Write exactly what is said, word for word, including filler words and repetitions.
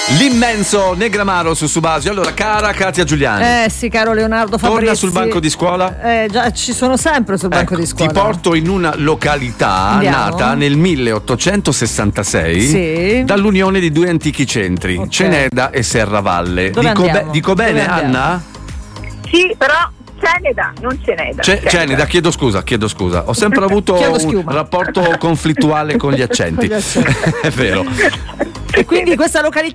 L'immenso Negramaro su Subasio. Allora, cara Katia Giuliani. Eh sì, caro Leonardo Fabrizi. Torna sul banco di scuola? Eh già, ci sono sempre sul banco ecco, di scuola. Ti porto in una località Andiamo. nata nel milleottocentosessantasei sì. dall'unione di due antichi centri, okay. Ceneda e Serravalle. Dove dico, andiamo? be- dico bene, Dove Anna? Sì, però Ceneda, non Ceneda. C- Ceneda, chiedo scusa, chiedo scusa. Ho sempre avuto un rapporto conflittuale con gli accenti. Con gli accenti. È vero. E quindi questa località